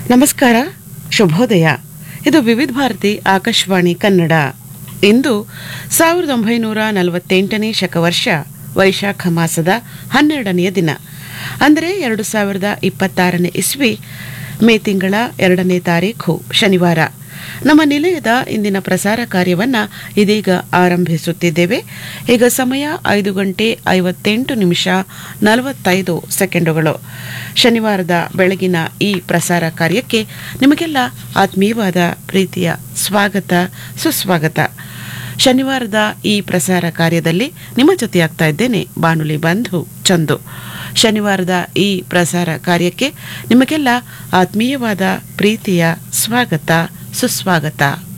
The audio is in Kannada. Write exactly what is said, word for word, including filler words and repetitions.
ನಮಸ್ಕಾರ, ಶುಭೋದಯ. ಇದು ವಿವಿಧ ಭಾರತಿ ಆಕಾಶವಾಣಿ ಕನ್ನಡ. ಇಂದು ಸಾವಿರದ ಒಂಬೈನೂರ ನಲವತ್ತೆಂಟನೇ ಶಕವರ್ಷ ವೈಶಾಖ ಮಾಸದ ಹನ್ನೆರಡನೆಯ ದಿನ, ಅಂದರೆ ಎರಡು ಸಾವಿರದ ಇಪ್ಪತ್ತಾರನೇ ಇಸ್ವಿ ಮೇ ತಿಂಗಳ ಎರಡನೇ ತಾರೀಖು ಶನಿವಾರ. ನಮ್ಮ ನಿಲಯದ ಇಂದಿನ ಪ್ರಸಾರ ಕಾರ್ಯವನ್ನ ಇದೀಗ ಆರಂಭಿಸುತ್ತಿದ್ದೇವೆ. ಈಗ ಸಮಯ ಐದು ಗಂಟೆ ಐವತ್ತೆಂಟು ನಿಮಿಷ ನಲವತ್ತೈದು ಸೆಕೆಂಡುಗಳು. ಶನಿವಾರದ ಬೆಳಗಿನ ಈ ಪ್ರಸಾರ ಕಾರ್ಯಕ್ಕೆ ನಿಮಗೆಲ್ಲ ಆತ್ಮೀಯವಾದ ಪ್ರೀತಿಯ ಸ್ವಾಗತ, ಸುಸ್ವಾಗತ. ಶನಿವಾರದ ಈ ಪ್ರಸಾರ ಕಾರ್ಯದಲ್ಲಿ ನಿಮ್ಮ ಜೊತೆಯಾಗ್ತಾ ಇದ್ದೇನೆ ಬಾನುಲಿ ಬಂಧು ಚಂದು. ಶನಿವಾರದ ಈ ಪ್ರಸಾರ ಕಾರ್ಯಕ್ಕೆ ನಿಮಗೆಲ್ಲ ಆತ್ಮೀಯವಾದ ಪ್ರೀತಿಯ ಸ್ವಾಗತ, ಸುಸ್ವಾಗತ.